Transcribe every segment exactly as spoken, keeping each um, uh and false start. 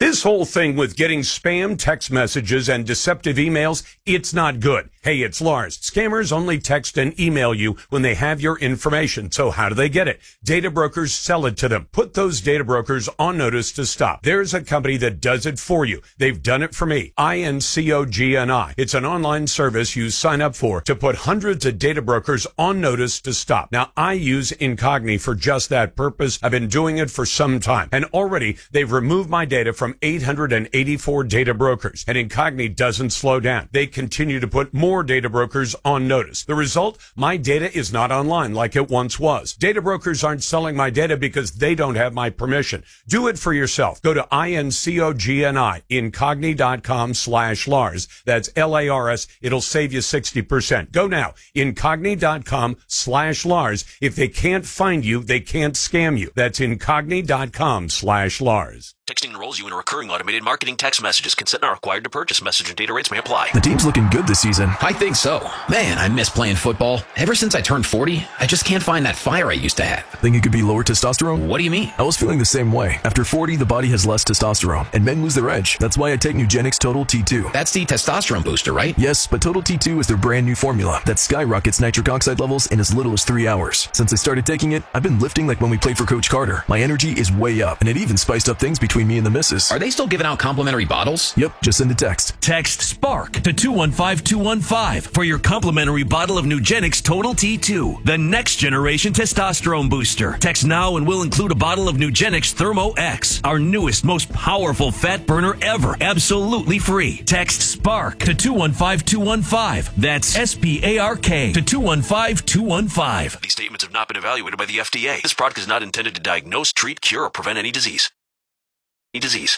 This whole thing with getting spam text messages and deceptive emails, it's not good. Hey, it's Lars. Scammers only text and email you when they have your information. So how do they get it? Data brokers sell it to them. Put those data brokers on notice to stop. There's a company that does it for you. They've done it for me. I N C O G N I. It's an online service you sign up for to put hundreds of data brokers on notice to stop. Now, I use Incogni for just that purpose. I've been doing it for some time, and already they've removed my data from eight hundred eighty-four data brokers, and Incogni doesn't slow down. They continue to put more data brokers on notice. The result? My data is not online like it once was. Data brokers aren't selling my data because they don't have my permission. Do it for yourself. Go to I N C O G N I, incogni.com slash Lars. That's L A R S. It'll save you sixty percent. Go now, incogni.com slash Lars. If they can't find you, they can't scam you. That's incogni.com slash Lars. Texting enrolls you in a recurring automated marketing text messages. Consent not required to purchase. Message and data rates may apply. The team's looking good this season. I think so. Man, I miss playing football. Ever since I turned forty, I just can't find that fire I used to have. Think it could be lower testosterone? What do you mean? I was feeling the same way. After forty, the body has less testosterone, and men lose their edge. That's why I take Nugenix Total T two. That's the testosterone booster, right? Yes, but Total T two is their brand new formula that skyrockets nitric oxide levels in as little as three hours. Since I started taking it, I've been lifting like when we played for Coach Carter. My energy is way up, and it even spiced up things between me and the missus. Are they still giving out complimentary bottles? Yep, just send a text. Text SPARK to two one five two one five for your complimentary bottle of Nugenix Total T two, the next generation testosterone booster. Text now and we'll include a bottle of Nugenix Thermo X, our newest, most powerful fat burner ever, absolutely free. Text SPARK to two one five two one five. That's S P A R K to two one five two one five. These statements have not been evaluated by the F D A. This product is not intended to diagnose, treat, cure, or prevent any disease. Any disease.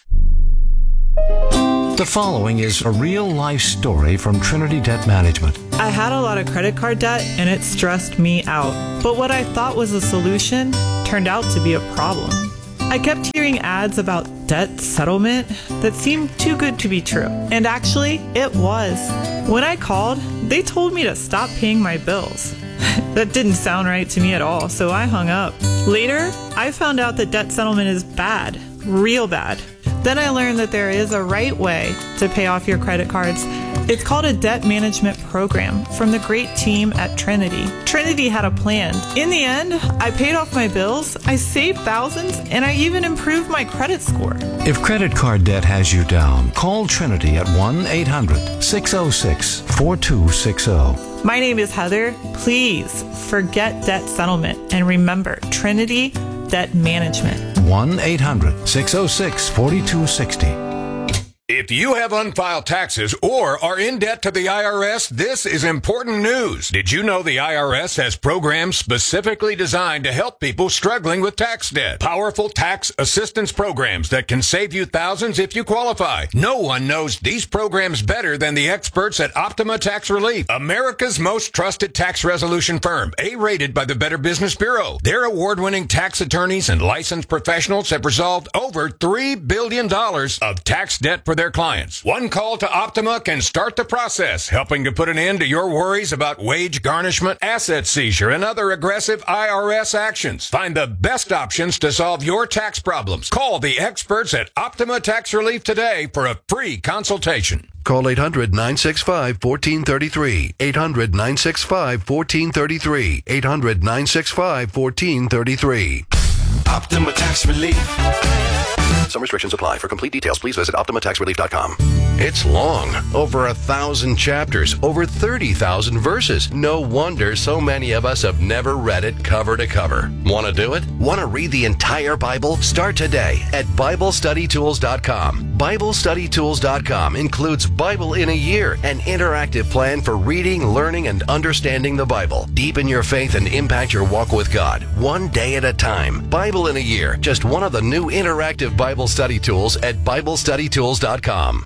The following is a real-life story from Trinity Debt Management. I had a lot of credit card debt and it stressed me out. But what I thought was a solution turned out to be a problem. I kept hearing ads about debt settlement that seemed too good to be true. And actually, it was. When I called, they told me to stop paying my bills. That didn't sound right to me at all, so I hung up. Later, I found out that debt settlement is bad, real bad. Then I learned that there is a right way to pay off your credit cards. It's called a debt management program from the great team at Trinity. Trinity had a plan. In the end, I paid off my bills, I saved thousands, and I even improved my credit score. If credit card debt has you down, call Trinity at one eight hundred six oh six four two six oh. My name is Heather. Please forget debt settlement and remember Trinity Debt Management. one eight hundred six oh six four two six oh. If you have unfiled taxes or are in debt to the I R S, this is important news. Did you know the I R S has programs specifically designed to help people struggling with tax debt? Powerful tax assistance programs that can save you thousands if you qualify. No one knows these programs better than the experts at Optima Tax Relief, America's most trusted tax resolution firm, A-rated by the Better Business Bureau. Their award-winning tax attorneys and licensed professionals have resolved over three billion dollars of tax debt for their clients. One call to Optima can start the process, helping to put an end to your worries about wage garnishment, asset seizure, and other aggressive I R S actions. Find the best options to solve your tax problems. Call the experts at Optima Tax Relief today for a free consultation. Call eight hundred nine six five one four three three. eight hundred nine six five one four three three. eight hundred nine six five one four three three. Optima Tax Relief. Some restrictions apply. For complete details, please visit optima tax relief dot com. It's long. Over a thousand chapters. Over thirty thousand verses. No wonder so many of us have never read it cover to cover. Want to do it? Want to read the entire Bible? Start today at bible study tools dot com. bible study tools dot com includes Bible in a Year, an interactive plan for reading, learning, and understanding the Bible. Deepen your faith and impact your walk with God, one day at a time. Bible in a Year, just one of the new interactive Bible study tools at bible study tools dot com.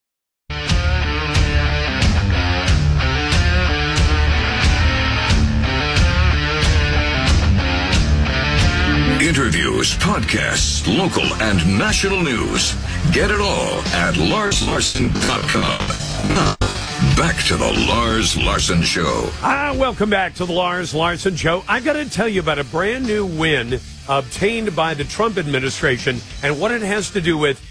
Interviews, podcasts, local and national news. Get it all at lars larson dot com. Now, back to the Lars Larson Show. Ah, welcome back to the Lars Larson Show. I've got to tell you about a brand new win obtained by the Trump administration and what it has to do with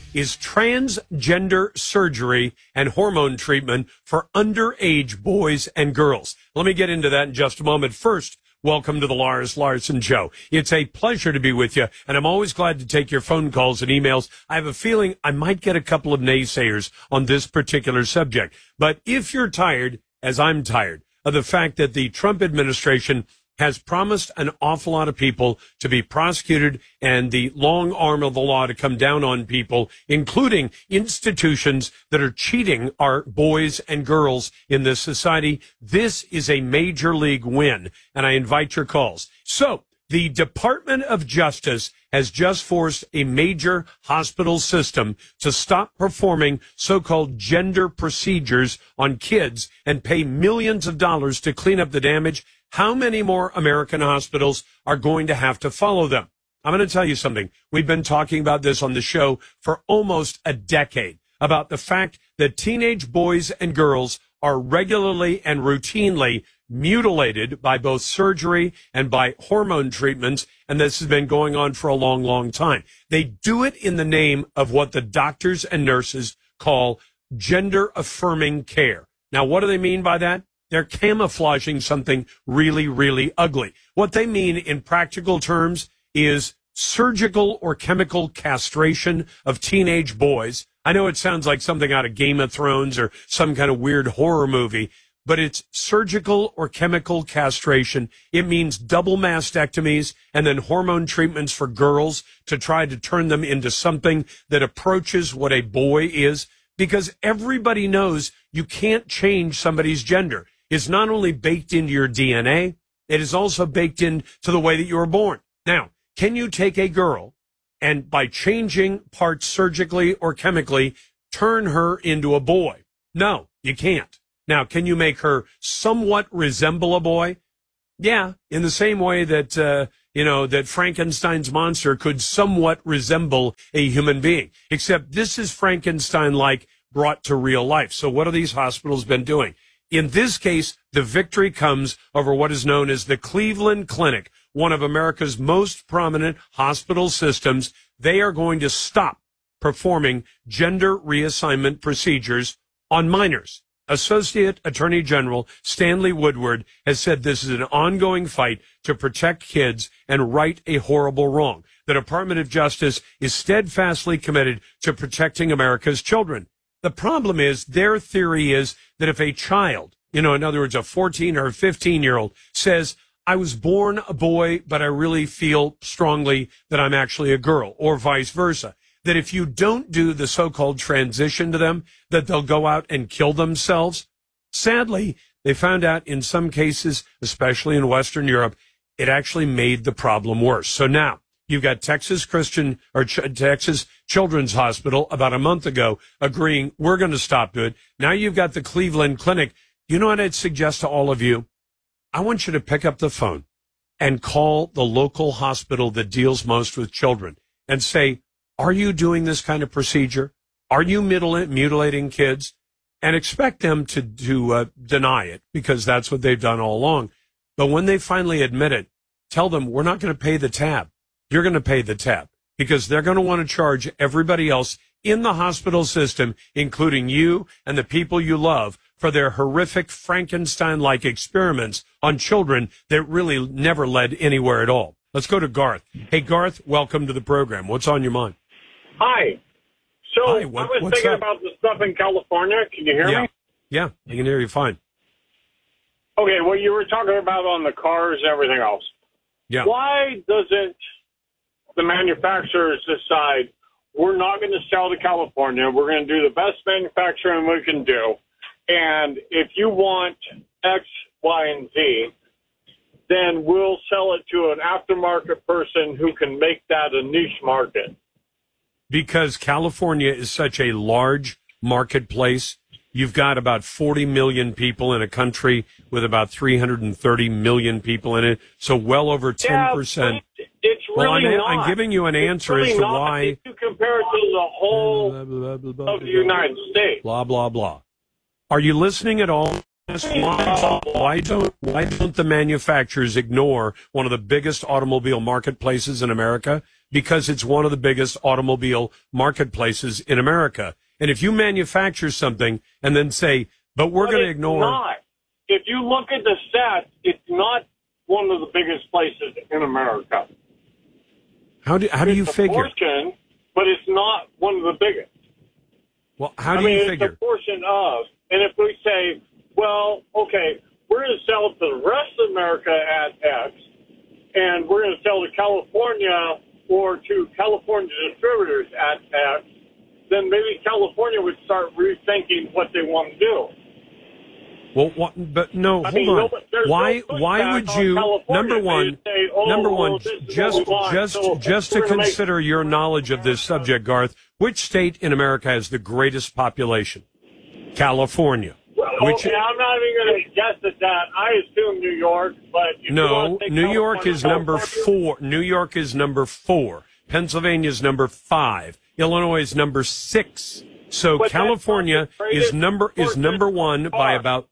is transgender surgery and hormone treatment for underage boys and girls. Let me get into that in just a moment. First, welcome to the Lars Larson Show. It's a pleasure to be with you, and I'm always glad to take your phone calls and emails. I have a feeling I might get a couple of naysayers on this particular subject. But if you're tired, as I'm tired, of the fact that the Trump administration has promised an awful lot of people to be prosecuted and the long arm of the law to come down on people, including institutions that are cheating our boys and girls in this society. This is a major league win, and I invite your calls. So the Department of Justice has just forced a major hospital system to stop performing so-called gender procedures on kids and pay millions of dollars to clean up the damage. How many more American hospitals are going to have to follow them? I'm going to tell you something. We've been talking about this on the show for almost a decade, about the fact that teenage boys and girls are regularly and routinely mutilated by both surgery and by hormone treatments, and this has been going on for a long, long time. They do it in the name of what the doctors and nurses call gender-affirming care. Now, what do they mean by that? They're camouflaging something really, really ugly. What they mean in practical terms is surgical or chemical castration of teenage boys. I know it sounds like something out of Game of Thrones or some kind of weird horror movie, but it's surgical or chemical castration. It means double mastectomies and then hormone treatments for girls to try to turn them into something that approaches what a boy is, because everybody knows you can't change somebody's gender. It's not only baked into your D N A, it is also baked into the way that you were born. Now, can you take a girl and by changing parts surgically or chemically, turn her into a boy? No, you can't. Now, can you make her somewhat resemble a boy? Yeah, in the same way that, uh, you know, that Frankenstein's monster could somewhat resemble a human being, except this is Frankenstein-like brought to real life. So what have these hospitals been doing? In this case, the victory comes over what is known as the Cleveland Clinic, one of America's most prominent hospital systems. They are going to stop performing gender reassignment procedures on minors. Associate Attorney General Stanley Woodward has said this is an ongoing fight to protect kids and right a horrible wrong. The Department of Justice is steadfastly committed to protecting America's children. The problem is, their theory is that if a child, you know, in other words, a fourteen or fifteen year old says, I was born a boy, but I really feel strongly that I'm actually a girl, or vice versa, that if you don't do the so-called transition to them, that they'll go out and kill themselves. Sadly, they found out in some cases, especially in Western Europe, it actually made the problem worse. So now you've got Texas Christian or Ch- Texas Children's Hospital about a month ago agreeing we're going to stop it. Now you've got the Cleveland Clinic. You know what I'd suggest to all of you? I want you to pick up the phone and call the local hospital that deals most with children and say, are you doing this kind of procedure? Are you mutil- mutilating kids? And expect them to, to uh, deny it, because that's what they've done all along. But when they finally admit it, tell them we're not going to pay the tab. You're going to pay the tab, because they're going to want to charge everybody else in the hospital system, including you and the people you love, for their horrific Frankenstein-like experiments on children that really never led anywhere at all. Let's go to Garth. Hey, Garth, welcome to the program. What's on your mind? Hi. So Hi, what, I was what's thinking up? about the stuff in California. Can you hear yeah. me? Yeah, I can hear you fine. Okay, well, you were talking about on the cars and everything else. Yeah. Why doesn't the manufacturers decide we're not going to sell to California, we're going to do the best manufacturing we can do, and if you want X, Y, and Z, then we'll sell it to an aftermarket person who can make that a niche market? Because California is such a large marketplace. You've got about forty million people in a country with about three hundred thirty million people in it, so well over ten percent. Yeah, it's really well, I'm, not. I'm giving you an answer really as to not why. If you compare it to the whole blah, blah, blah, blah, of the United States. Blah, blah, blah. Are you listening at all? Why, why don't why don't the manufacturers ignore one of the biggest automobile marketplaces in America? because it's one of the biggest automobile marketplaces in America. And if you manufacture something and then say, but we're going to ignore. Not. If you look at the stats, it's not one of the biggest places in America. How do how do you it's a figure? Portion, but it's not one of the biggest. Well, how I do mean, you it's figure? a portion of. And if we say, well, okay, we're going to sell to the rest of America at X, and we're going to sell to California or to California distributors at X, then maybe California would start rethinking what they want to do. Well, what, but no, I hold mean, on. no, there's why? no why pushback would on you? California. Number They one. say, oh, number well, one. this is Just, what we want. just, So just to we're gonna make- consider your knowledge of this subject, Garth. Which state in America has the greatest population? California. Well, Which, okay, I'm not even going to guess at that. I assume New York, but if you no, want to take New York California, is number California, four. New York is number four. Pennsylvania is number five. Illinois is number six. So But that's California not the greatest is number is portion number one by far. about.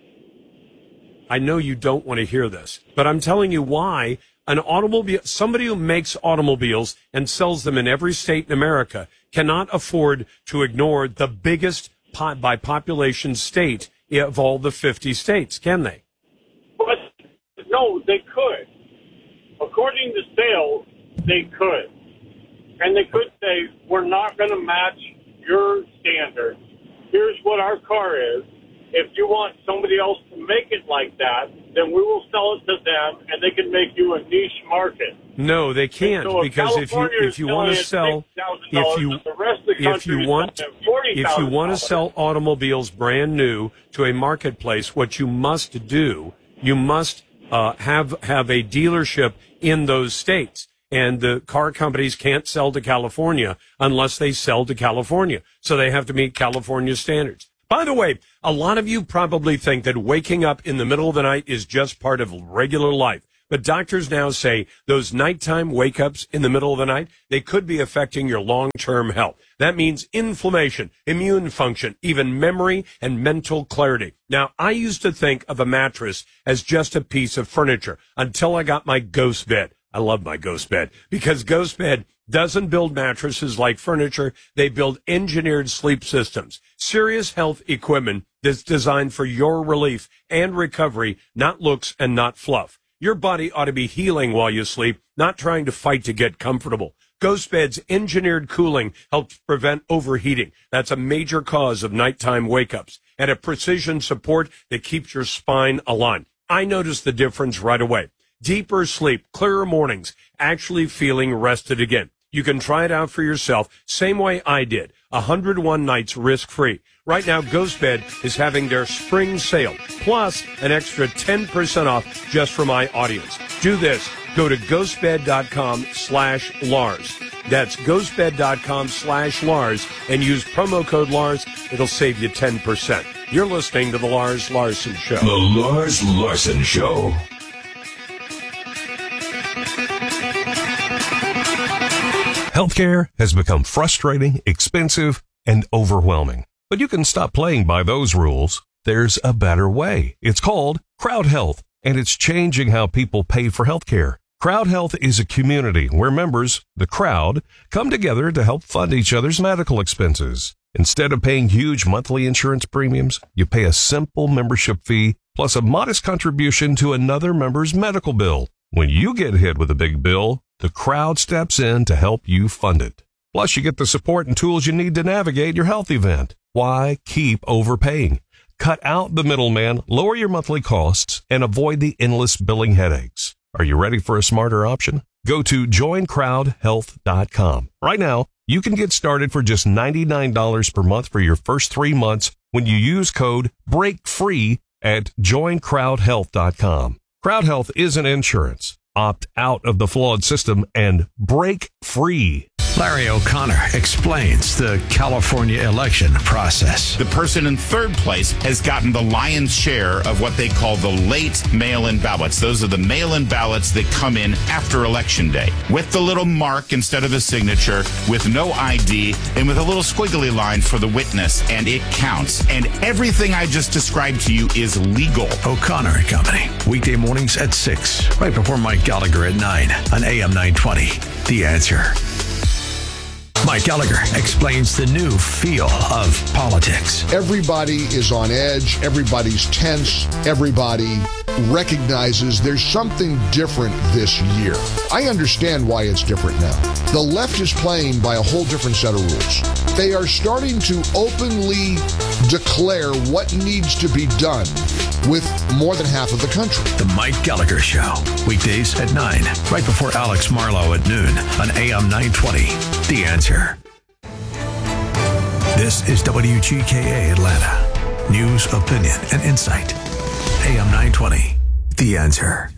I know you don't want to hear this, but I'm telling you why an automobile, somebody who makes automobiles and sells them in every state in America cannot afford to ignore the biggest po- by population state of all the fifty states, can they? But no, they could. According to sales, they could. And they could say, we're not going to match your standards. Here's what our car is. If you want somebody else to make it like that, then we will sell it to them, and they can make you a niche market. No, they can't, So if because if you California if you is want to selling sell at six thousand dollars, if you the rest of the if country you is want selling at forty thousand dollars. if you want to sell automobiles brand new to a marketplace, what you must do, you must uh, have have a dealership in those states. And the car companies can't sell to California unless they sell to California. So they have to meet California standards. By the way, a lot of you probably think that waking up in the middle of the night is just part of regular life. But doctors now say those nighttime wake-ups in the middle of the night, they could be affecting your long-term health. That means inflammation, immune function, even memory and mental clarity. Now, I used to think of a mattress as just a piece of furniture until I got my Ghost bed. I love my Ghost bed because Ghost bed doesn't build mattresses like furniture. They build engineered sleep systems, serious health equipment that's designed for your relief and recovery, not looks and not fluff. Your body ought to be healing while you sleep, not trying to fight to get comfortable. Ghost bed's engineered cooling helps prevent overheating. That's a major cause of nighttime wake-ups, and a precision support that keeps your spine aligned. I noticed the difference right away. Deeper sleep, clearer mornings, actually feeling rested again. You can try it out for yourself, same way I did. one hundred one nights risk-free. Right now, Ghost Bed is having their spring sale, plus an extra ten percent off just for my audience. Do this. Go to ghostbed.com slash Lars. That's ghostbed.com slash Lars and use promo code Lars. It'll save you ten percent. You're listening to The Lars Larson Show. The Lars Larson Show. Healthcare has become frustrating, expensive, and overwhelming. But you can stop playing by those rules. There's a better way. It's called Crowd Health, and it's changing how people pay for healthcare. Crowd Health is a community where members, the crowd, come together to help fund each other's medical expenses. Instead of paying huge monthly insurance premiums, you pay a simple membership fee plus a modest contribution to another member's medical bill. When you get hit with a big bill, the crowd steps in to help you fund it. Plus, you get the support and tools you need to navigate your health event. Why keep overpaying? Cut out the middleman, lower your monthly costs, and avoid the endless billing headaches. Are you ready for a smarter option? Go to join crowd health dot com. Right now, you can get started for just ninety-nine dollars per month for your first three months when you use code BREAKFREE at join crowd health dot com. Crowd Health isn't insurance. Opt out of the flawed system and break free. Larry O'Connor explains the California election process. The person in third place has gotten the lion's share of what they call the late mail-in ballots. Those are the mail-in ballots that come in after Election Day with the little mark instead of the signature, with no I D, and with a little squiggly line for the witness, and it counts. And everything I just described to you is legal. O'Connor and Company, weekday mornings at six, right before Mike Gallagher at nine on A M nine twenty. The Answer. Mike Gallagher explains the new feel of politics. Everybody is on edge. Everybody's tense. Everybody recognizes there's something different this year. I understand why it's different now. The left is playing by a whole different set of rules. They are starting to openly declare what needs to be done with more than half of the country. The Mike Gallagher Show, weekdays at nine, right before Alex Marlowe at noon on A M nine twenty. The Answer. This is W G K A Atlanta. News, opinion, and insight. A M nine twenty. The Answer.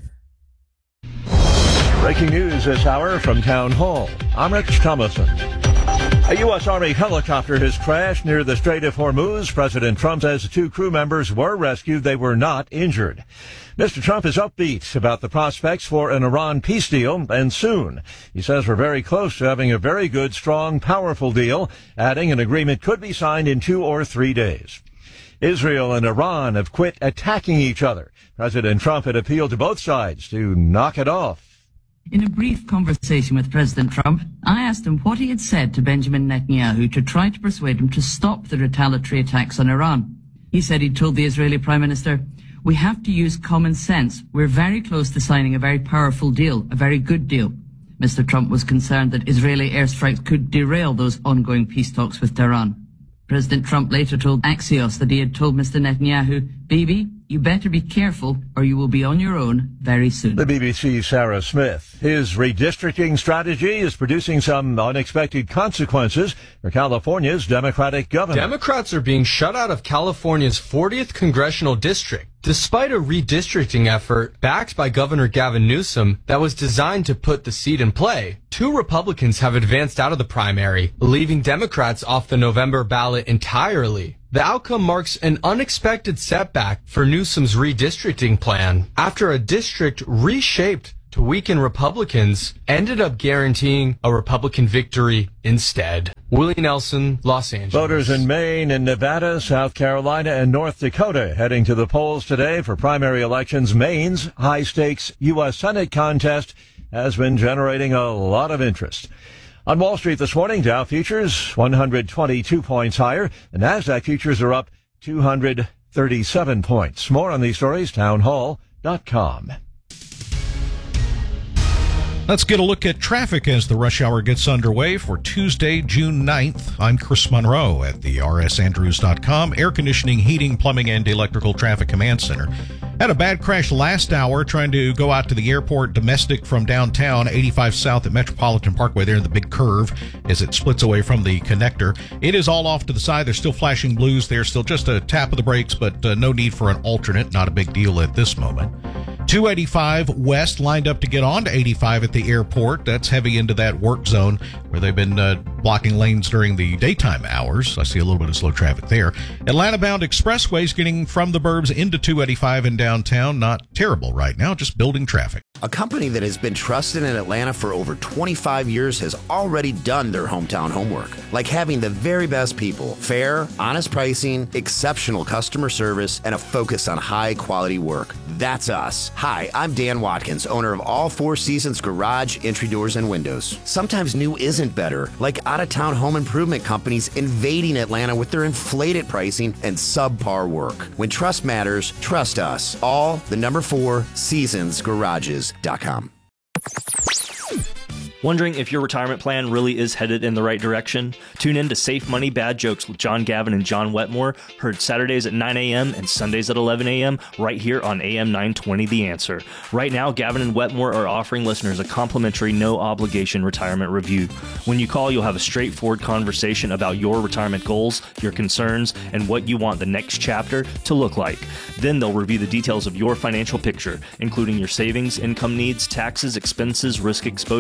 Breaking news this hour from Town Hall. I'm Rich Thomason. A U S. Army helicopter has crashed near the Strait of Hormuz. President Trump says two crew members were rescued. They were not injured. Mister Trump is upbeat about the prospects for an Iran peace deal, and soon. He says we're very close to having a very good, strong, powerful deal, adding an agreement could be signed in two or three days. Israel and Iran have quit attacking each other. President Trump had appealed to both sides to knock it off. In a brief conversation with President Trump, I asked him what he had said to Benjamin Netanyahu to try to persuade him to stop the retaliatory attacks on Iran. He said he'd told the Israeli Prime Minister, "We have to use common sense. We're very close to signing a very powerful deal, a very good deal." Mister Trump was concerned that Israeli airstrikes could derail those ongoing peace talks with Tehran. President Trump later told Axios that he had told Mister Netanyahu, "Bibi, you better be careful or you will be on your own very soon." The B B C's Sarah Smith. His redistricting strategy is producing some unexpected consequences for California's Democratic governor. Democrats are being shut out of California's fortieth congressional district, despite a redistricting effort backed by Governor Gavin Newsom that was designed to put the seat in play. Two Republicans have advanced out of the primary, leaving Democrats off the November ballot entirely. The outcome marks an unexpected setback for Newsom's redistricting plan after a district reshaped to weaken Republicans ended up guaranteeing a Republican victory instead. Willie Nelson, Los Angeles. Voters in Maine and Nevada, South Carolina, and North Dakota heading to the polls today for primary elections. Maine's high-stakes U S. Senate contest has been generating a lot of interest. On Wall Street this morning, Dow futures one hundred twenty-two points higher. The Nasdaq futures are up two hundred thirty-seven points. More on these stories, town hall dot com. Let's get a look at traffic as the rush hour gets underway for Tuesday, June ninth. I'm Chris Monroe at the R S Andrews dot com Air Conditioning, Heating, Plumbing, and Electrical Traffic Command Center. Had a bad crash last hour trying to go out to the airport domestic from downtown, eighty-five South at Metropolitan Parkway there in the big curve as it splits away from the connector. It is all off to the side. There's still flashing blues there, still just a tap of the brakes, but uh, no need for an alternate. Not a big deal at this moment. two eighty-five West lined up to get on to eighty-five at the airport. That's heavy into that work zone where they've been uh, blocking lanes during the daytime hours. I see a little bit of slow traffic there. Atlanta-bound expressways getting from the burbs into two eighty-five in downtown. Not terrible right now, just building traffic. A company that has been trusted in Atlanta for over twenty-five years has already done their hometown homework, like having the very best people, fair, honest pricing, exceptional customer service, and a focus on high-quality work. That's us. Hi, I'm Dan Watkins, owner of All Four Seasons Garage, Entry Doors, and Windows. Sometimes new isn't better, like out-of-town home improvement companies invading Atlanta with their inflated pricing and subpar work. When trust matters, trust us. All the number four Seasons Garages dot com. Wondering if your retirement plan really is headed in the right direction? Tune in to Safe Money Bad Jokes with John Gavin and John Wetmore, heard Saturdays at nine a.m. and Sundays at eleven a.m. right here on A M nine twenty The Answer. Right now, Gavin and Wetmore are offering listeners a complimentary no-obligation retirement review. When you call, you'll have a straightforward conversation about your retirement goals, your concerns, and what you want the next chapter to look like. Then they'll review the details of your financial picture, including your savings, income needs, taxes, expenses, risk exposure, and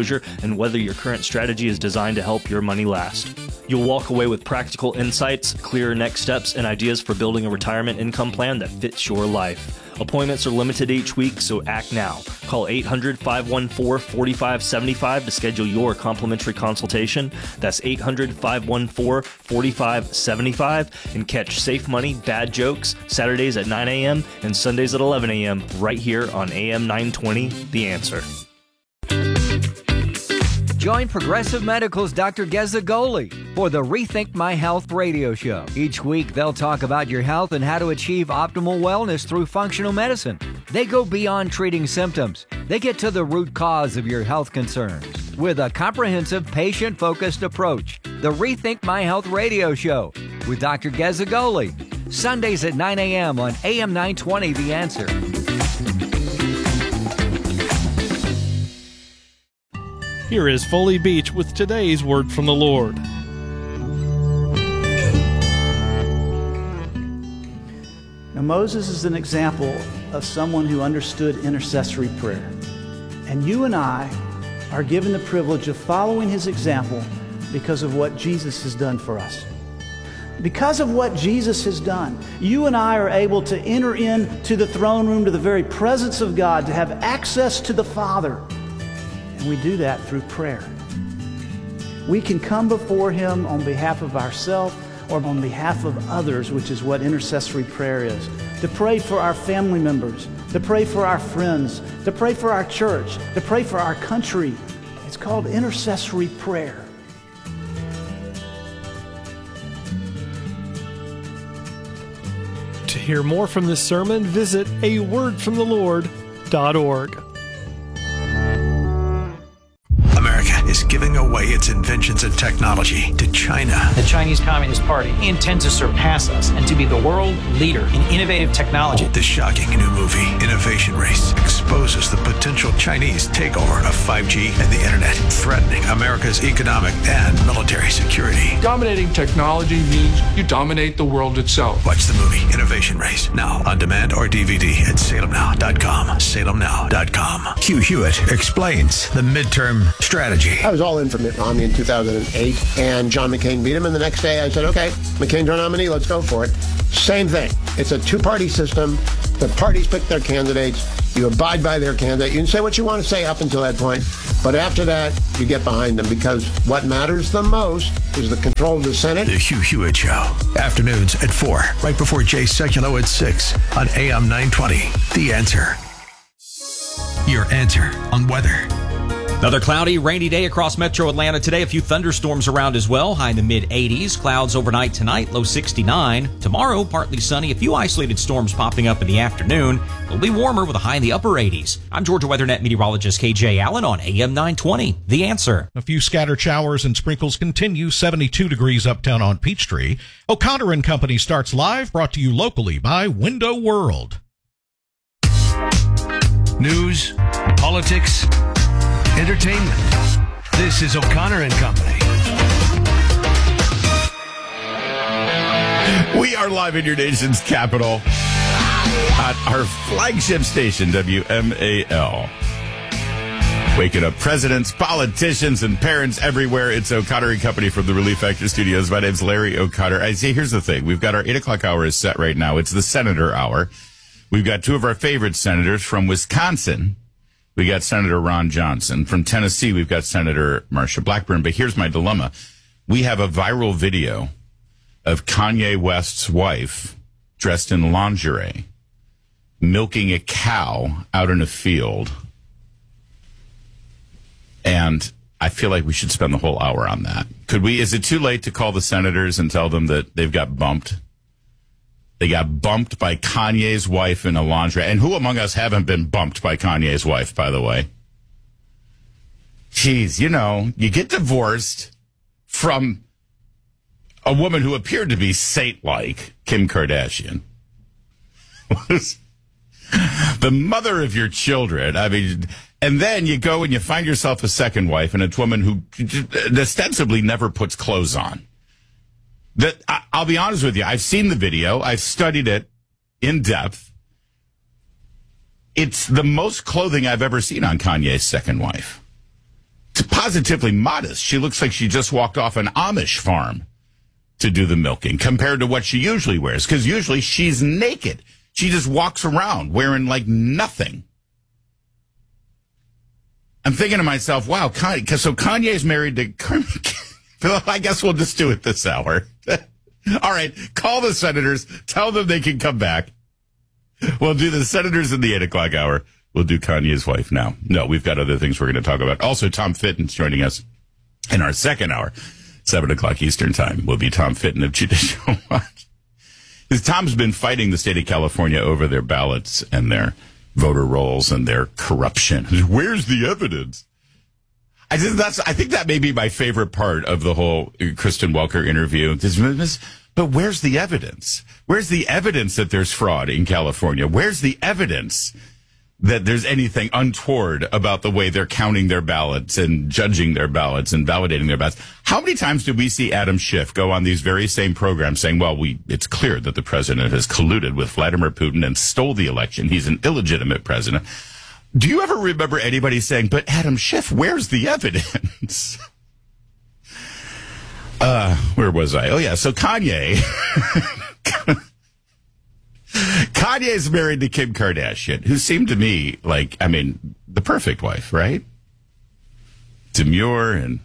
and whether your current strategy is designed to help your money last. You'll walk away with practical insights, clearer next steps, and ideas for building a retirement income plan that fits your life. Appointments are limited each week, so act now. Call eight hundred, five one four, four five seven five to schedule your complimentary consultation. That's eight hundred, five one four, four five seven five. And catch Safe Money, Bad Jokes, Saturdays at nine a.m. and Sundays at eleven a.m. right here on A M nine twenty, The Answer. Join Progressive Medical's Doctor Gazzagoli for the Rethink My Health radio show. Each week, they'll talk about your health and how to achieve optimal wellness through functional medicine. They go beyond treating symptoms. They get to the root cause of your health concerns with a comprehensive, patient-focused approach. The Rethink My Health radio show with Doctor Gazzagoli. Sundays at nine a.m. on A M nine twenty, The Answer. Here is Foley Beach with today's word from the Lord. Now, Moses is an example of someone who understood intercessory prayer. And you and I are given the privilege of following his example because of what Jesus has done for us. Because of what Jesus has done, you and I are able to enter into the throne room, to the very presence of God, to have access to the Father. And we do that through prayer. We can come before him on behalf of ourselves or on behalf of others, which is what intercessory prayer is. To pray for our family members, to pray for our friends, to pray for our church, to pray for our country. It's called intercessory prayer. To hear more from this sermon, visit a word from the lord dot org. America is giving away its inventions and technology to China. The Chinese Communist Party intends to surpass us and to be the world leader in innovative technology. The shocking new movie, Innovation Race, exposes the potential Chinese takeover of five G and the internet, threatening America's economic and military security. Dominating technology means you dominate the world itself. Watch the movie Innovation Race now on demand or D V D at salem now dot com. salem now dot com. Hugh Hewitt explains the midterm strategy. I was all in for Mitt Romney in two thousand eight, and John McCain beat him, and the next day I said, okay, McCain's our nominee, let's go for it. Same thing. It's a two-party system. The parties pick their candidates. You abide by their candidate. You can say what you want to say up until that point, but after that, you get behind them, because what matters the most is the control of the Senate. The Hugh Hewitt Show. Afternoons at four, right before Jay Sekulow at six on A M nine twenty. The Answer. Your answer on weather. Another cloudy, rainy day across metro Atlanta today. A few thunderstorms around as well. High in the mid eighties. Clouds overnight tonight, low sixty-nine. Tomorrow, partly sunny. A few isolated storms popping up in the afternoon. It'll be warmer with a high in the upper eighties. I'm Georgia WeatherNet meteorologist K J Allen on A M nine twenty. The Answer. A few scattered showers and sprinkles continue. seventy-two degrees uptown on Peachtree. O'Connor and Company starts live, brought to you locally by Window World. News, politics, entertainment. This is O'Connor and Company. We are live in your nation's capital at our flagship station, W M A L. Waking up presidents, politicians, and parents everywhere. It's O'Connor and Company from the Relief Factor Studios. My name's Larry O'Connor. I see, here's the thing. We've got our eight o'clock hour is set right now. It's the Senator Hour. We've got two of our favorite senators from Wisconsin. We got Senator Ron Johnson. From Tennessee, we've got Senator Marsha Blackburn. But here's my dilemma. We have a viral video of Kanye West's wife dressed in lingerie milking a cow out in a field. And I feel like we should spend the whole hour on that. Could we? Is it too late to call the senators and tell them that they've got bumped? They got bumped by Kanye's wife in a lingerie. And who among us haven't been bumped by Kanye's wife, by the way? Jeez, you know, you get divorced from a woman who appeared to be saint-like, Kim Kardashian. The mother of your children. I mean, and then you go and you find yourself a second wife, and it's a woman who ostensibly never puts clothes on. That I'll be honest with you, I've seen the video, I've studied it in depth. It's the most clothing I've ever seen on Kanye's second wife. positively modest. She looks like she just walked off an Amish farm to do the milking compared to what she usually wears, because usually she's naked. She just walks around wearing like nothing. I'm thinking to myself, wow, Kanye, cause so Kanye's married to, Well, I guess we'll just do it this hour. All right, call the senators, tell them they can come back. We'll do the senators in the eight o'clock hour. We'll do Kanye's wife now. No, we've got other things we're going to talk about. Also, Tom Fitton's joining us in our second hour, seven o'clock Eastern time. Will be Tom Fitton of Judicial Watch. Tom's been fighting the state of California over their ballots and their voter rolls and their corruption. Where's the evidence? I think that's. I think that may be my favorite part of the whole Kristen Welker interview. But where's the evidence? Where's the evidence that there's fraud in California? Where's the evidence that there's anything untoward about the way they're counting their ballots and judging their ballots and validating their ballots? How many times do we see Adam Schiff go on these very same programs saying, well, we it's clear that the president has colluded with Vladimir Putin and stole the election. He's an illegitimate president. Do you ever remember anybody saying, but Adam Schiff, where's the evidence? Uh, where was I? Oh, yeah. So Kanye. Kanye's married to Kim Kardashian, who seemed to me like, I mean, the perfect wife, right? Demure and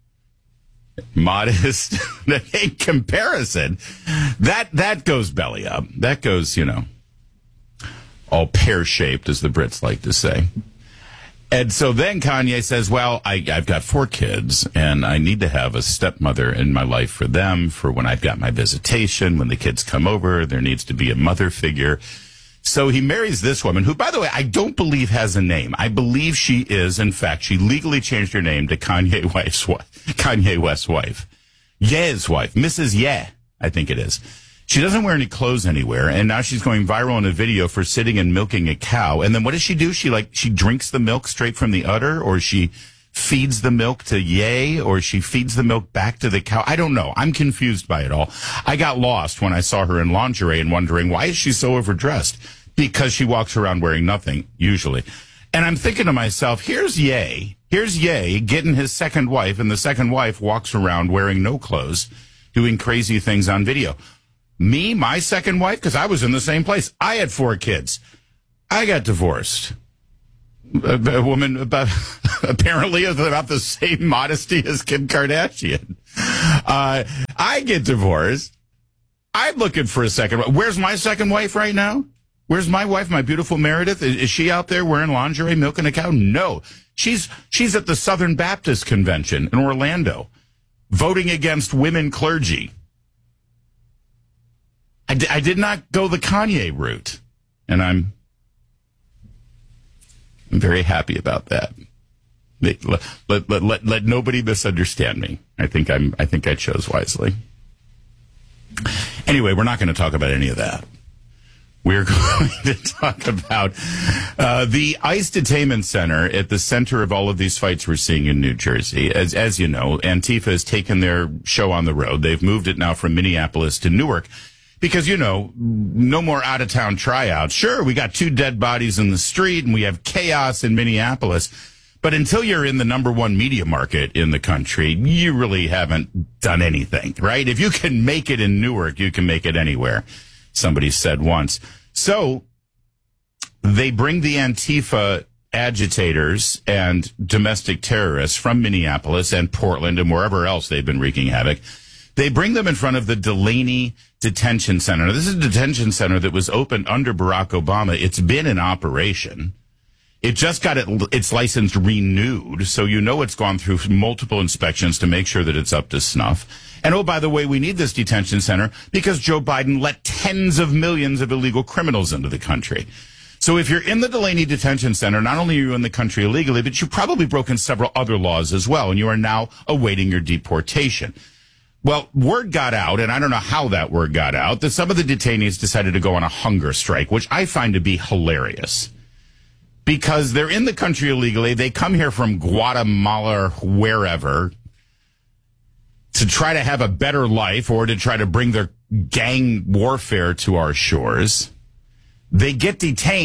modest. In comparison, that, that goes belly up. That goes, you know, all pear-shaped, as the Brits like to say. And so then Kanye says, well, I, I've got four kids, and I need to have a stepmother in my life for them, for when I've got my visitation, when the kids come over, there needs to be a mother figure. So he marries this woman, who, by the way, I don't believe has a name. I believe she is, in fact, she legally changed her name to Kanye West's wife, Kanye West's wife. Ye's wife, Missus Ye, I think it is. She doesn't wear any clothes anywhere, and now she's going viral in a video for sitting and milking a cow. And then what does she do? She like she drinks the milk straight from the udder, or she feeds the milk to Ye, or she feeds the milk back to the cow. I don't know. I'm confused by it all. I got lost when I saw her in lingerie and wondering, why is she so overdressed? Because she walks around wearing nothing, usually. And I'm thinking to myself, here's Ye. Here's Ye getting his second wife, and the second wife walks around wearing no clothes, doing crazy things on video. Me, my second wife, because I was in the same place. I had four kids. I got divorced. A, a woman about apparently is about the same modesty as Kim Kardashian. Uh, I get divorced. I'm looking for a second. Where's my second wife right now? Where's my wife, my beautiful Meredith? Is, is she out there wearing lingerie, milking a cow? No. She's she's at the Southern Baptist Convention in Orlando, voting against women clergy. I, d- I did not go the Kanye route, and I'm, I'm very happy about that. Let, let, let, let, let nobody misunderstand me. I think I'm. I think I chose wisely. Anyway, we're not going to talk about any of that. We're going to talk about uh, the ICE Detainment Center at the center of all of these fights we're seeing in New Jersey. As, as you know, Antifa has taken their show on the road. They've moved it now from Minneapolis to Newark. Because, you know, no more out-of-town tryouts. Sure, we got two dead bodies in the street and we have chaos in Minneapolis. But until you're in the number one media market in the country, you really haven't done anything, right? If you can make it in Newark, you can make it anywhere, somebody said once. So they bring the Antifa agitators and domestic terrorists from Minneapolis and Portland and wherever else they've been wreaking havoc. They bring them in front of the Delaney Detention Center. Now, this is a detention center that was opened under Barack Obama. It's been in operation. It just got it, its license renewed, so you know it's gone through multiple inspections to make sure that it's up to snuff. And oh, by the way, we need this detention center because Joe Biden let tens of millions of illegal criminals into the country. So if you're in the Delaney Detention Center, not only are you in the country illegally, but you've probably broken several other laws as well, and you are now awaiting your deportation. Well, word got out, and I don't know how that word got out, that some of the detainees decided to go on a hunger strike, which I find to be hilarious. Because they're in the country illegally. They come here from Guatemala or wherever to try to have a better life or to try to bring their gang warfare to our shores. They get detained,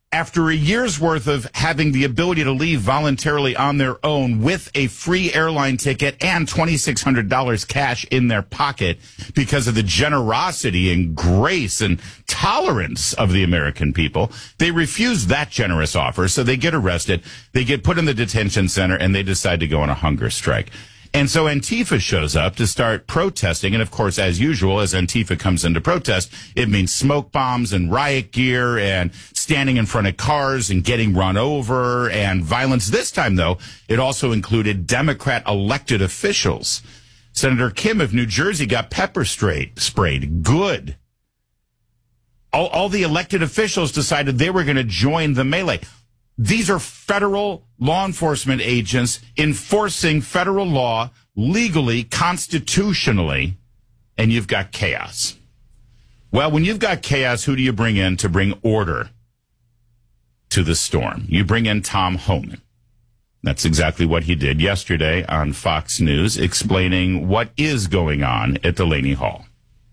after a year's worth of having the ability to leave voluntarily on their own with a free airline ticket and twenty-six hundred dollars cash in their pocket because of the generosity and grace and tolerance of the American people, they refuse that generous offer. So they get arrested, they get put in the detention center, and they decide to go on a hunger strike. And so Antifa shows up to start protesting. And, of course, as usual, as Antifa comes into protest, it means smoke bombs and riot gear and standing in front of cars and getting run over and violence. This time, though, it also included Democrat elected officials. Senator Kim of New Jersey got pepper sprayed. sprayed. Good. All, all the elected officials decided they were going to join the melee. These are federal law enforcement agents enforcing federal law legally, constitutionally, and you've got chaos. Well, when you've got chaos, who do you bring in to bring order to the storm? You bring in Tom Homan. That's exactly what he did yesterday on Fox News, explaining what is going on at Delaney Hall.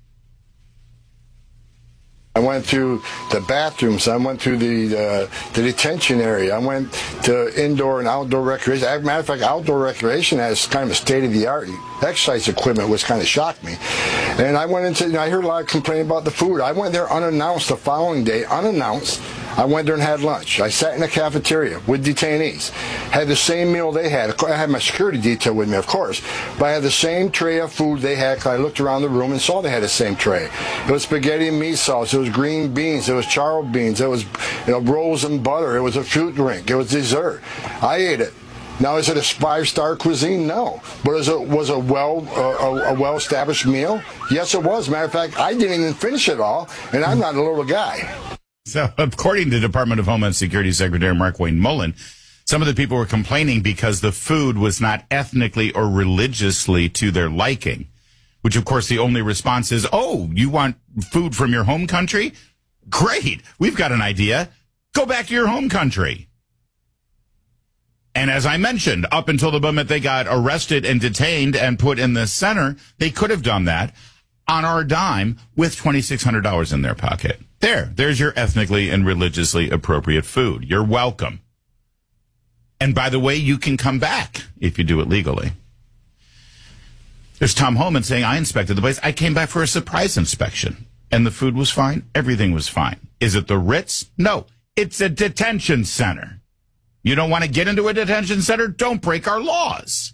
I went through the bathrooms. I went through the uh, the detention area. I went to indoor and outdoor recreation. As a matter of fact, outdoor recreation has kind of a state-of-the-art exercise equipment, which kind of shocked me. And I went into, you know, I heard a lot of complaining about the food. I went there unannounced the following day, unannounced. I went there and had lunch. I sat in the cafeteria with detainees. Had the same meal they had. I had my security detail with me, of course. But I had the same tray of food they had because I looked around the room and saw they had the same tray. It was spaghetti and meat sauce. It was green beans. It was charro beans. It was, you know, rolls and butter. It was a fruit drink. It was dessert. I ate it. Now, is it a five-star cuisine? No. But is it was a well uh, a, a well-established meal? Yes, it was. Matter of fact, I didn't even finish it all, and I'm not a little guy. So, according to Department of Homeland Security Secretary Markwayne Mullin, some of the people were complaining because the food was not ethnically or religiously to their liking, which, of course, the only response is, oh, you want food from your home country? Great. We've got an idea. Go back to your home country. And as I mentioned, up until the moment they got arrested and detained and put in the center, they could have done that on our dime with twenty-six hundred dollars in their pocket. There, there's your ethnically and religiously appropriate food. You're welcome. And by the way, you can come back if you do it legally. There's Tom Homan saying, I inspected the place. I came back for a surprise inspection, and the food was fine. Everything was fine. Is it the Ritz? No, it's a detention center. You don't want to get into a detention center? Don't break our laws.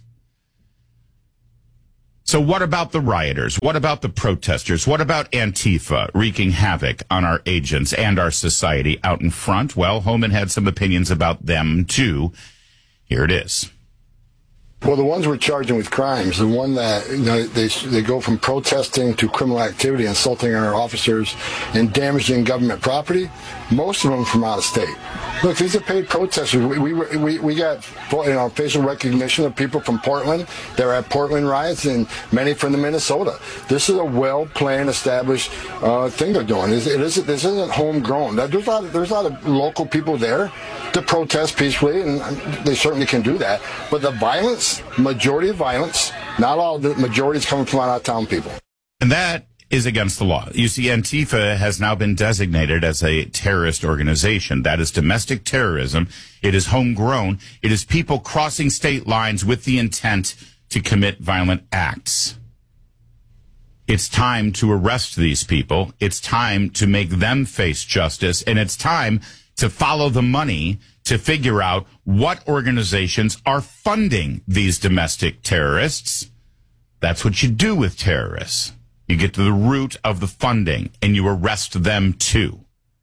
So what about the rioters? What about the protesters? What about Antifa wreaking havoc on our agents and our society out in front? Well, Homan had some opinions about them, too. Here it is. Well, the ones we're charging with crimes, the one that, you know, they they go from protesting to criminal activity, insulting our officers, and damaging government property, most of them from out of state. Look, these are paid protesters. We we we, we got, you know, facial recognition of people from Portland. They're at Portland riots, and many from the Minnesota. This is a well-planned, established uh, thing they're doing. It isn't, this isn't homegrown. There's a lot of, there's a lot of local people there to protest peacefully, and they certainly can do that. But the violence, majority of violence, not all, the majority is coming from out-of-town people. And that is against the law. You see, Antifa has now been designated as a terrorist organization. That is domestic terrorism. It is homegrown. It is people crossing state lines with the intent to commit violent acts. It's time to arrest these people. It's time to make them face justice. And it's time to follow the money to figure out what organizations are funding these domestic terrorists. That's what you do with terrorists. You get to the root of the funding, and you arrest them, too.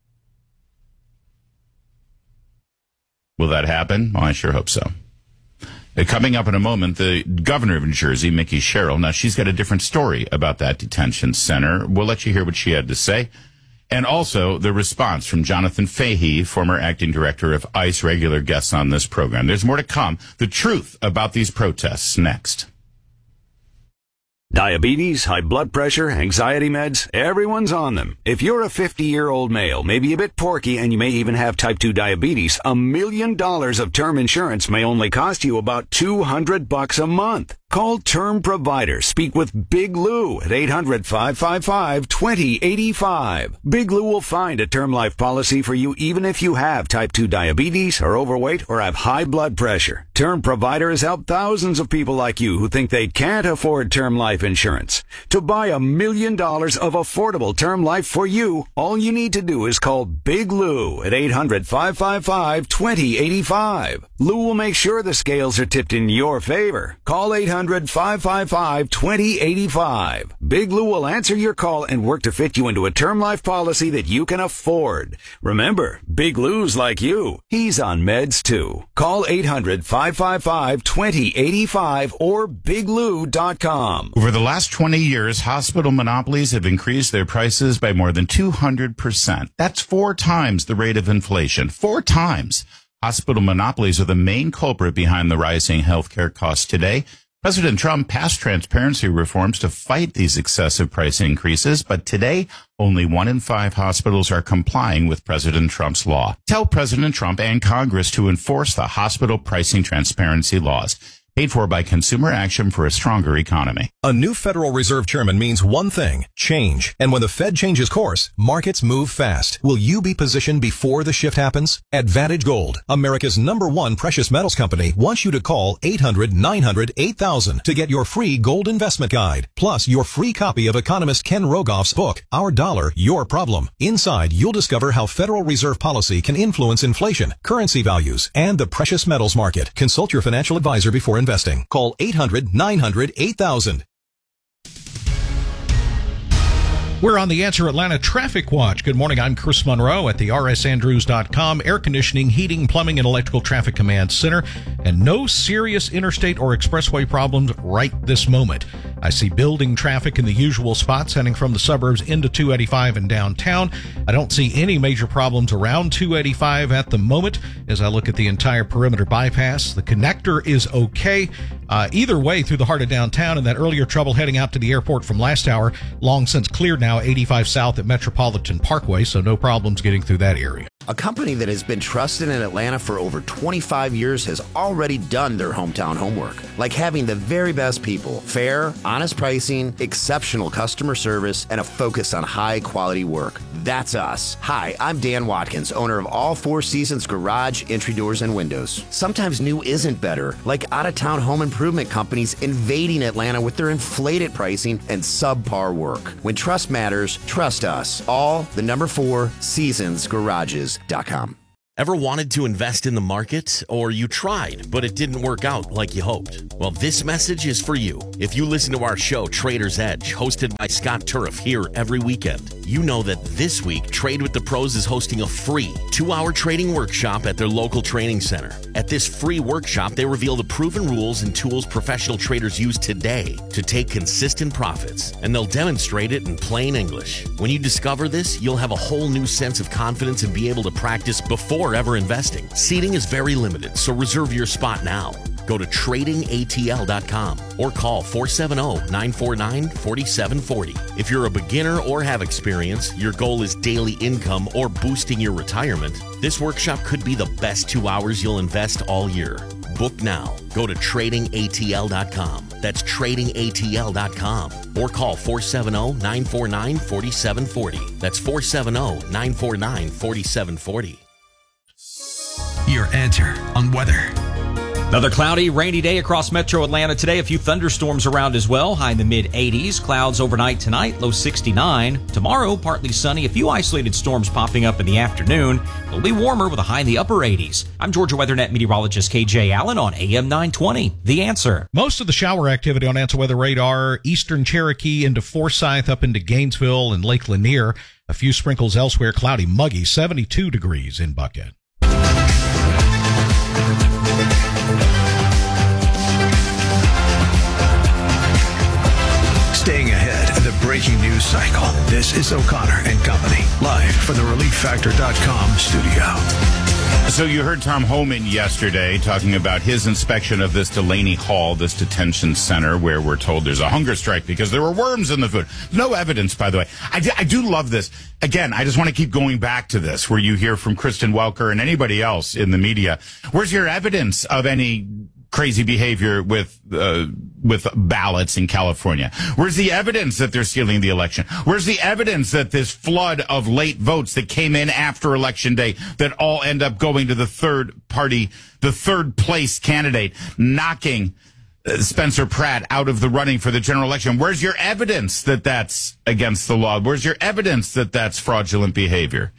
Will that happen? Well, I sure hope so. Uh, coming up in a moment, the governor of New Jersey, Mickey Sherrill. Now, she's got a different story about that detention center. We'll let you hear what she had to say. And also the response from Jonathan Fahey, former acting director of ICE, regular guest on this program. There's more to come. The truth about these protests next. Diabetes, high blood pressure, anxiety meds, everyone's on them. If you're a fifty-year-old male, maybe a bit porky, and you may even have type two diabetes, a million dollars of term insurance may only cost you about two hundred bucks a month. Call Term Provider. Speak with Big Lou at eight hundred, five five five, two zero eight five. Big Lou will find a term life policy for you even if you have type two diabetes, are overweight, or have high blood pressure. Term Provider has helped thousands of people like you who think they can't afford term life insurance. To buy a million dollars of affordable term life for you, all you need to do is call Big Lou at eight hundred, five five five, two zero eight five. Lou will make sure the scales are tipped in your favor. Call eight hundred, five five five, two zero eight five. Big Lou will answer your call and work to fit you into a term life policy that you can afford. Remember, Big Lou's like you. He's on meds too. Call eight hundred, five five five, two zero eight five or big lou dot com. Over the last twenty years, hospital monopolies have increased their prices by more than two hundred percent. That's four times the rate of inflation. Four times. Hospital monopolies are the main culprit behind the rising healthcare costs today. President Trump passed transparency reforms to fight these excessive price increases, but today, only one in five hospitals are complying with President Trump's law. Tell President Trump and Congress to enforce the hospital pricing transparency laws. Paid for by Consumer Action for a Stronger Economy. A new Federal Reserve Chairman means one thing, change. And when the Fed changes course, markets move fast. Will you be positioned before the shift happens? Advantage Gold, America's number one precious metals company, wants you to call eight hundred, nine hundred, eight thousand to get your free gold investment guide. Plus, your free copy of economist Ken Rogoff's book, Our Dollar, Your Problem. Inside, you'll discover how Federal Reserve policy can influence inflation, currency values, and the precious metals market. Consult your financial advisor before investing. Call eight hundred, nine hundred, eight thousand. We're on the Answer Atlanta Traffic Watch. Good morning. I'm Chris Monroe at the R S Andrews dot com Air Conditioning, Heating, Plumbing, and Electrical Traffic Command Center. And no serious interstate or expressway problems right this moment. I see building traffic in the usual spots heading from the suburbs into two eighty-five and downtown. I don't see any major problems around two eighty-five at the moment as I look at the entire perimeter bypass. The connector is okay. Uh, either way through the heart of downtown, and that earlier trouble heading out to the airport from last hour, long since cleared now, eighty-five South at Metropolitan Parkway, so no problems getting through that area. A company that has been trusted in Atlanta for over twenty-five years has already done their hometown homework, like having the very best people, fair, honest pricing, exceptional customer service, and a focus on high-quality work. That's us. Hi, I'm Dan Watkins, owner of All Four Seasons Garage, Entry Doors, and Windows. Sometimes new isn't better, like out-of-town home improvement companies invading Atlanta with their inflated pricing and subpar work. When trust matters, trust us. All the number four Seasons Garages dot com. Ever wanted to invest in the market, or you tried, but it didn't work out like you hoped? Well, this message is for you. If you listen to our show, Trader's Edge, hosted by Scott Turf here every weekend, you know that this week, Trade with the Pros is hosting a free two-hour trading workshop at their local training center. At this free workshop, they reveal the proven rules and tools professional traders use today to take consistent profits, and they'll demonstrate it in plain English. When you discover this, you'll have a whole new sense of confidence and be able to practice before ever investing. Seating is very limited, so reserve your spot now. Go to trading A T L dot com or call four seven zero, nine four nine, four seven four zero. If you're a beginner or have experience, your goal is daily income or boosting your retirement, this workshop could be the best two hours you'll invest all year. Book now. Go to trading A T L dot com. That's trading A T L dot com. Or call four seven zero, nine four nine, four seven four zero. That's four seven zero, nine four nine, four seven four zero. Your answer on weather. Another cloudy, rainy day across metro Atlanta today. A few thunderstorms around as well. High in the mid eighties. Clouds overnight tonight, low sixty-nine. Tomorrow, partly sunny. A few isolated storms popping up in the afternoon. It'll be warmer with a high in the upper eighties. I'm Georgia WeatherNet meteorologist K J Allen on A M nine twenty. The Answer. Most of the shower activity on Answer Weather Radar, eastern Cherokee into Forsyth up into Gainesville and Lake Lanier. A few sprinkles elsewhere. Cloudy, muggy, seventy-two degrees in Buckhead. Staying ahead of the breaking news cycle. This is O'Connor and Company, live from the relief factor dot com studio. So you heard Tom Homan yesterday talking about his inspection of this Delaney Hall, this detention center, where we're told there's a hunger strike because there were worms in the food. No evidence, by the way. I do, I do love this. Again, I just want to keep going back to this, where you hear from Kristen Welker and anybody else in the media. Where's your evidence of any crazy behavior with uh, with ballots in California? Where's the evidence that they're stealing the election? Where's the evidence that this flood of late votes that came in after Election Day that all end up going to the third party, the third place candidate, knocking uh, Spencer Pratt out of the running for the general election? Where's your evidence that that's against the law? Where's your evidence that that's fraudulent behavior?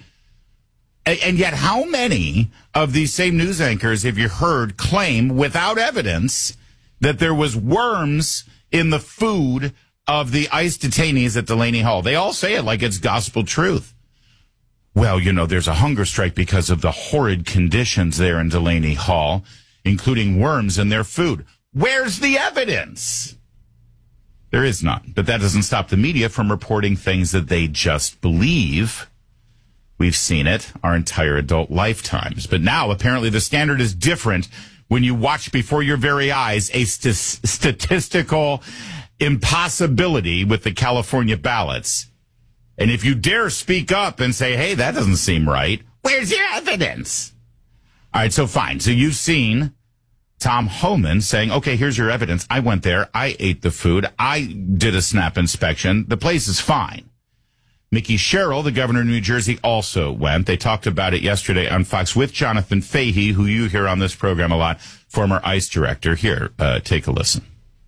And yet, how many of these same news anchors have you heard claim without evidence that there was worms in the food of the ICE detainees at Delaney Hall? They all say it like it's gospel truth. Well, you know, there's a hunger strike because of the horrid conditions there in Delaney Hall, including worms in their food. Where's the evidence? There is none. But that doesn't stop the media from reporting things that they just believe. We've seen it our entire adult lifetimes. But now, apparently, the standard is different when you watch before your very eyes a st- statistical impossibility with the California ballots. And if you dare speak up and say, hey, that doesn't seem right, where's your evidence? All right, so fine. So you've seen Tom Homan saying, okay, here's your evidence. I went there. I ate the food. I did a SNAP inspection. The place is fine. Mickey Sherrill, the governor of New Jersey, also went. They talked about it yesterday on Fox with Jonathan Fahey, who you hear on this program a lot, former ICE director. Here, uh, take a listen.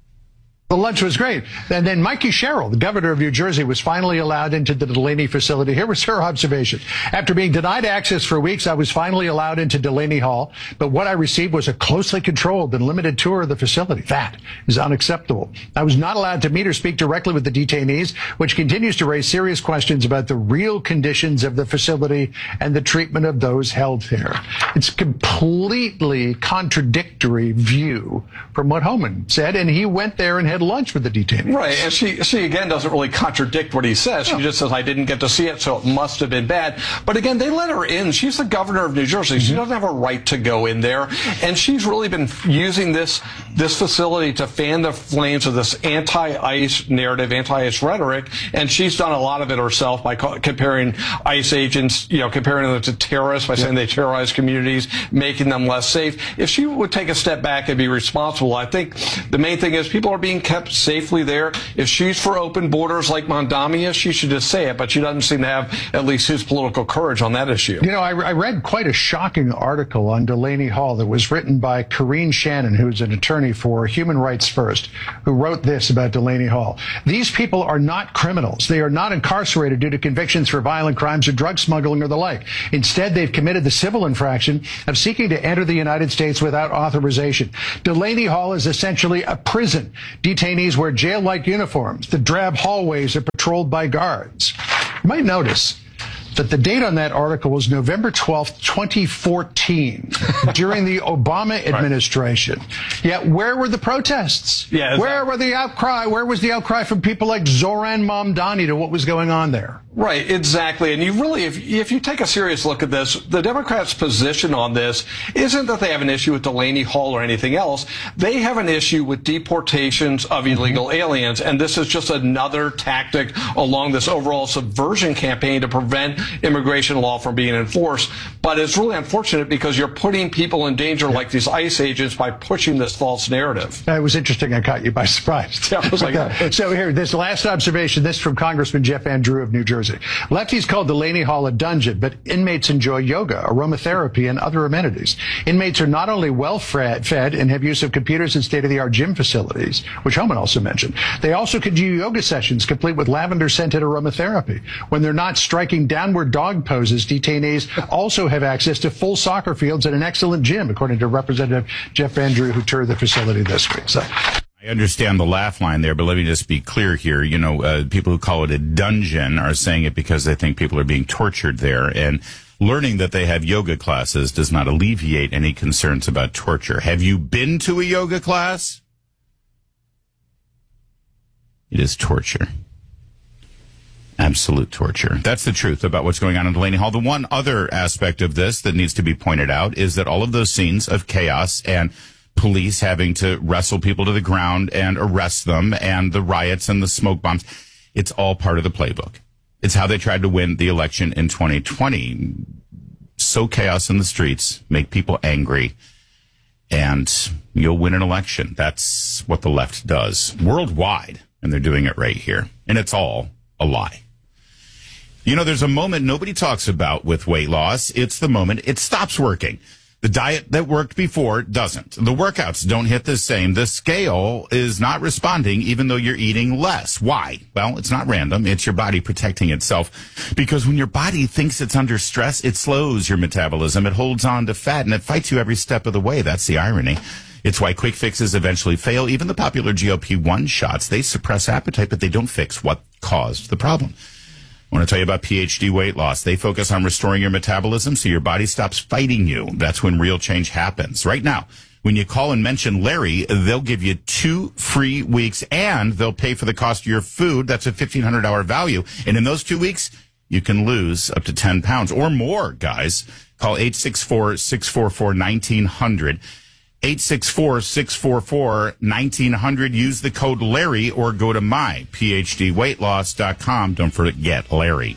The lunch was great. And then Mikey Sherrill, the governor of New Jersey, was finally allowed into the Delaney facility. Here was her observation. After being denied access for weeks, I was finally allowed into Delaney Hall. But what I received was a closely controlled and limited tour of the facility. That is unacceptable. I was not allowed to meet or speak directly with the detainees, which continues to raise serious questions about the real conditions of the facility and the treatment of those held there. It's a completely contradictory view from what Homan said, and he went there and had lunch with the detainees. Right, and she, she again doesn't really contradict what he says. She no. just says, I didn't get to see it, so it must have been bad. But again, they let her in. She's the governor of New Jersey. Mm-hmm. She doesn't have a right to go in there. And she's really been using this, this facility to fan the flames of this anti-ICE narrative, anti-ICE rhetoric. And she's done a lot of it herself by co- comparing ICE agents, you know, comparing them to terrorists by yeah. saying they terrorize communities, making them less safe. If she would take a step back and be responsible, I think the main thing is people are being kept safely there. If she's for open borders like Mondami is, she should just say it, but she doesn't seem to have at least his political courage on that issue. You know, I, I read quite a shocking article on Delaney Hall that was written by Karine Shannon, who's an attorney for Human Rights First, who wrote this about Delaney Hall. These people are not criminals. They are not incarcerated due to convictions for violent crimes or drug smuggling or the like. Instead, they've committed the civil infraction of seeking to enter the United States without authorization. Delaney Hall is essentially a prison. Detainees wear jail-like uniforms. The drab hallways are patrolled by guards. You might notice that the date on that article was November twelfth, twenty fourteen, during the Obama administration. Right. Yet where were the protests? Yeah, where that- were the outcry? Where was the outcry from people like Zoran Mamdani to what was going on there? Right, exactly. And you really, if, if you take a serious look at this, the Democrats' position on this isn't that they have an issue with Delaney Hall or anything else. They have an issue with deportations of illegal mm-hmm. aliens. And this is just another tactic along this overall subversion campaign to prevent immigration law from being enforced. But it's really unfortunate because you're putting people in danger like these ICE agents by pushing this false narrative. It was interesting. I caught you by surprise. Yeah, I was like, so here, this last observation, this from Congressman Jeff Andrew of New Jersey. Lefties call Delaney Hall a dungeon, but inmates enjoy yoga, aromatherapy, and other amenities. Inmates are not only well fed and have use of computers and state-of-the-art gym facilities, which Homan also mentioned, they also can do yoga sessions complete with lavender-scented aromatherapy. When they're not striking downward dog poses, detainees also have access to full soccer fields and an excellent gym, according to Representative Jeff Andrew, who toured the facility this week. So. I understand the laugh line there, but let me just be clear here. You know, uh, people who call it a dungeon are saying it because they think people are being tortured there. And learning that they have yoga classes does not alleviate any concerns about torture. Have you been to a yoga class? It is torture. Absolutely. absolute torture. That's the truth about what's going on in Delaney Hall. The one other aspect of this that needs to be pointed out is that all of those scenes of chaos and police having to wrestle people to the ground and arrest them and the riots and the smoke bombs, it's all part of the playbook. It's how they tried to win the election in twenty twenty. Sow chaos in the streets, make people angry, and you'll win an election. That's what the left does worldwide, and they're doing it right here. And it's all a lie. You know, there's a moment nobody talks about with weight loss. It's the moment it stops working. The diet that worked before doesn't. The workouts don't hit the same. The scale is not responding even though you're eating less. Why? Well, it's not random. It's your body protecting itself. Because when your body thinks it's under stress, it slows your metabolism. It holds on to fat, and it fights you every step of the way. That's the irony. It's why quick fixes eventually fail. Even the popular G L P one shots, they suppress appetite, but they don't fix what caused the problem. I want to tell you about P H D Weight Loss. They focus on restoring your metabolism so your body stops fighting you. That's when real change happens. Right now, when you call and mention Larry, they'll give you two free weeks, and they'll pay for the cost of your food. That's a fifteen hundred dollars value. And in those two weeks, you can lose up to ten pounds or more, guys. Call eight six four, six four four, one nine hundred. eight six four, six four four, one nine hundred. Use the code Larry or go to my P H D weight loss dot com. Don't forget Larry.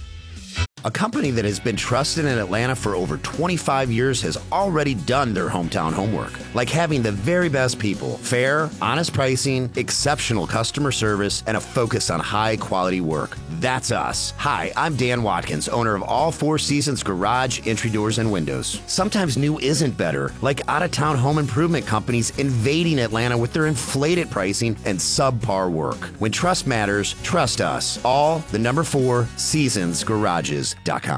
A company that has been trusted in Atlanta for over twenty-five years has already done their hometown homework, like having the very best people, fair, honest pricing, exceptional customer service, and a focus on high-quality work. That's us. Hi, I'm Dan Watkins, owner of All Four Seasons Garage, Entry Doors, and Windows. Sometimes new isn't better, like out-of-town home improvement companies invading Atlanta with their inflated pricing and subpar work. When trust matters, trust us. All the number four Seasons Garages.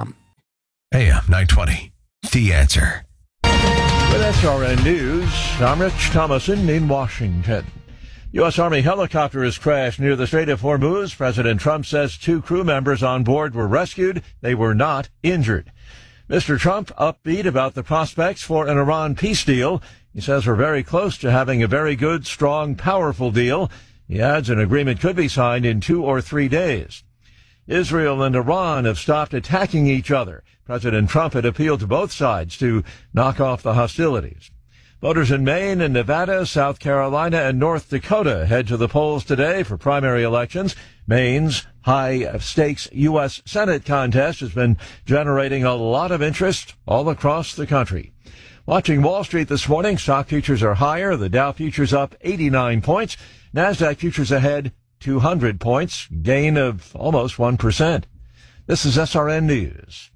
A M nine twenty, The Answer. With S R N News, I'm Rich Thomason in Washington. U S. Army helicopter has crashed near the Strait of Hormuz. President Trump says two crew members on board were rescued. They were not injured. Mister Trump upbeat about the prospects for an Iran peace deal. He says we're very close to having a very good, strong, powerful deal. He adds an agreement could be signed in two or three days. Israel and Iran have stopped attacking each other. President Trump had appealed to both sides to knock off the hostilities. Voters in Maine and Nevada, South Carolina, and North Dakota head to the polls today for primary elections. Maine's high-stakes U S. Senate contest has been generating a lot of interest all across the country. Watching Wall Street this morning, stock futures are higher. The Dow futures up eighty-nine points. NASDAQ futures ahead two hundred points, gain of almost one percent. This is S R N News.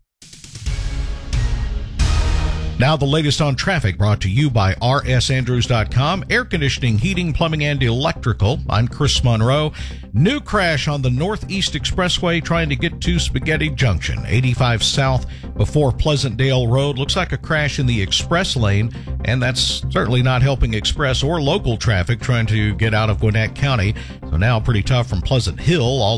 Now the latest on traffic brought to you by R S Andrews dot com. Air conditioning, heating, plumbing, and electrical. I'm Chris Monroe. New crash on the Northeast Expressway trying to get to Spaghetti Junction. eighty-five south before Pleasantdale Road. Looks like a crash in the express lane, and that's certainly not helping express or local traffic trying to get out of Gwinnett County. So now pretty tough from Pleasant Hill all